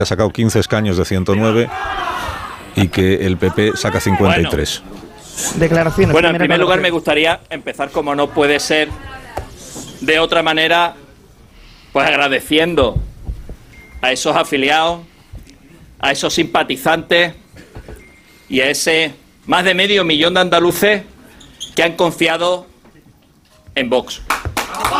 ha sacado 15 escaños de 109 y que el PP saca 53. Declaraciones. Bueno, en primer lugar me gustaría empezar, como no puede ser de otra manera, pues agradeciendo a esos afiliados, a esos simpatizantes y a ese más de medio millón de andaluces que han confiado en Vox.